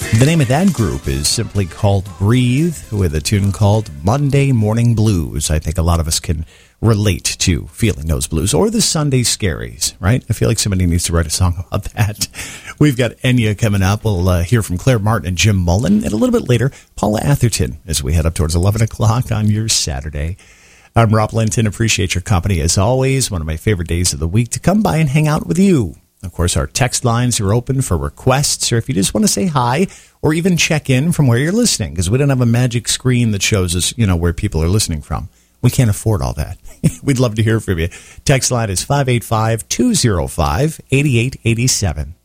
The name of that group is simply called Breathe, with a tune called Monday Morning Blues. I think a lot of us can relate to feeling those blues, or the Sunday Scaries, right? I feel like somebody needs to write a song about that. We've got Enya coming up. We'll hear from Claire Martin and Jim Mullen, and a little bit later, Paula Atherton, as we head up towards 11 o'clock on your Saturday. I'm Rob Linton. Appreciate your company as always. One of my favorite days of the week to come by and hang out with you. Of course, our text lines are open for requests, or if you just want to say hi, or even check in from where you're listening, because we don't have a magic screen that shows us, where people are listening from. We can't afford all that. We'd love to hear from you. Text line is 585-205-8887.